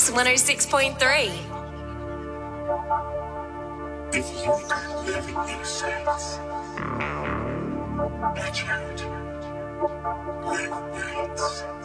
Mix 106.3. If you could live in innocence, watch out. Live nights.